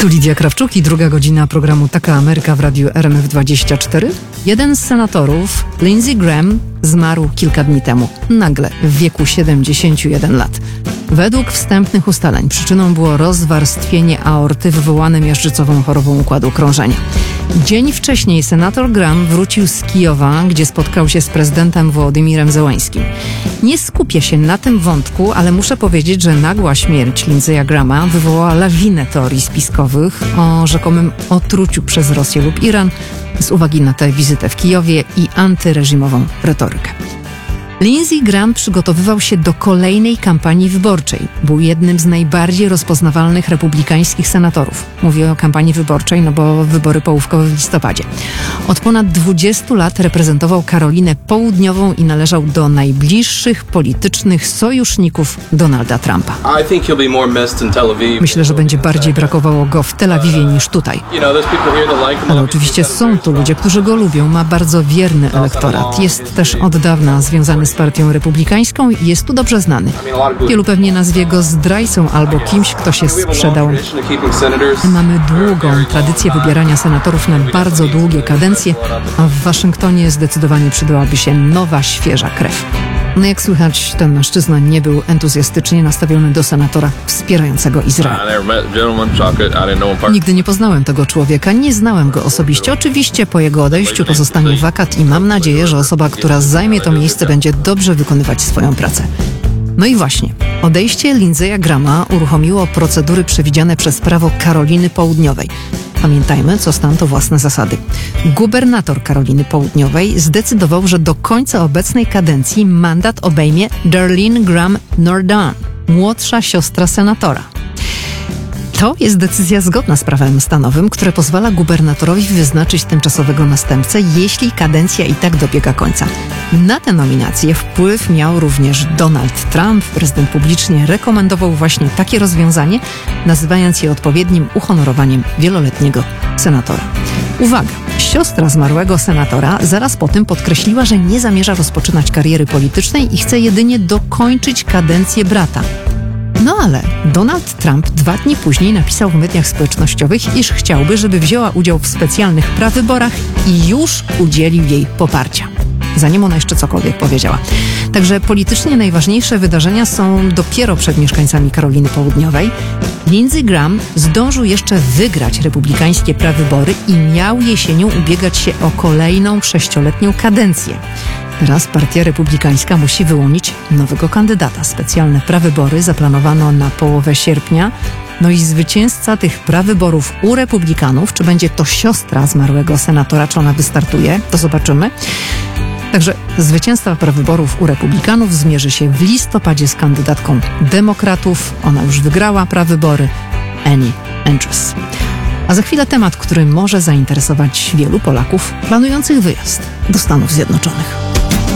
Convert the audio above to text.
Tu Lidia Krawczuk i druga godzina programu Taka Ameryka w radiu RMF24. Jeden z senatorów, Lindsey Graham, zmarł kilka dni temu, nagle w wieku 71 lat. Według wstępnych ustaleń przyczyną było rozwarstwienie aorty wywołane miażdżycową chorobą układu krążenia. Dzień wcześniej senator Graham wrócił z Kijowa, gdzie spotkał się z prezydentem Wołodymirem Zełańskim. Nie skupię się na tym wątku, ale muszę powiedzieć, że nagła śmierć Lindsey'a Grahama wywołała lawinę teorii spiskowych o rzekomym otruciu przez Rosję lub Iran z uwagi na tę wizytę w Kijowie i antyreżimową retorykę. Lindsey Graham przygotowywał się do kolejnej kampanii wyborczej. Był jednym z najbardziej rozpoznawalnych republikańskich senatorów. Mówię o kampanii wyborczej, bo wybory połówkowe w listopadzie. Od ponad 20 lat reprezentował Karolinę Południową i należał do najbliższych politycznych sojuszników Donalda Trumpa. Myślę, że będzie bardziej brakowało go w Tel Awiwie niż tutaj. Ale oczywiście są tu ludzie, którzy go lubią. Ma bardzo wierny elektorat. Jest też od dawna związany z partią republikańską i jest tu dobrze znany. Wielu pewnie nazwie go zdrajcą albo kimś, kto się sprzedał. Mamy długą tradycję wybierania senatorów na bardzo długie kadencje, a w Waszyngtonie zdecydowanie przydałaby się nowa, świeża krew. No jak słychać, ten mężczyzna nie był entuzjastycznie nastawiony do senatora wspierającego Izrael. Nigdy nie poznałem tego człowieka, nie znałem go osobiście. Oczywiście po jego odejściu pozostanie wakat i mam nadzieję, że osoba, która zajmie to miejsce, będzie dobrze wykonywać swoją pracę. No i właśnie, odejście Lindsey'a Grahama uruchomiło procedury przewidziane przez prawo Karoliny Południowej. Pamiętajmy, co stan to własne zasady. Gubernator Karoliny Południowej zdecydował, że do końca obecnej kadencji mandat obejmie Darlene Graham Nordahn, młodsza siostra senatora. To jest decyzja zgodna z prawem stanowym, które pozwala gubernatorowi wyznaczyć tymczasowego następcę, jeśli kadencja i tak dobiega końca. Na tę nominację wpływ miał również Donald Trump. Prezydent publicznie rekomendował właśnie takie rozwiązanie, nazywając je odpowiednim uhonorowaniem wieloletniego senatora. Uwaga! Siostra zmarłego senatora zaraz po tym podkreśliła, że nie zamierza rozpoczynać kariery politycznej i chce jedynie dokończyć kadencję brata. No ale Donald Trump 2 dni później napisał w mediach społecznościowych, iż chciałby, żeby wzięła udział w specjalnych prawyborach i już udzielił jej poparcia. Zanim ona jeszcze cokolwiek powiedziała. Także politycznie najważniejsze wydarzenia są dopiero przed mieszkańcami Karoliny Południowej. Lindsey Graham zdążył jeszcze wygrać republikańskie prawybory i miał jesienią ubiegać się o kolejną 6-letnią kadencję. Teraz partia republikańska musi wyłonić nowego kandydata. Specjalne prawybory zaplanowano na połowę sierpnia. No i zwycięzca tych prawyborów u republikanów, czy będzie to siostra zmarłego senatora, czy ona wystartuje, to zobaczymy. Także zwycięzca prawyborów u republikanów zmierzy się w listopadzie z kandydatką demokratów. Ona już wygrała prawybory, Annie Andrews. A za chwilę temat, który może zainteresować wielu Polaków planujących wyjazd do Stanów Zjednoczonych.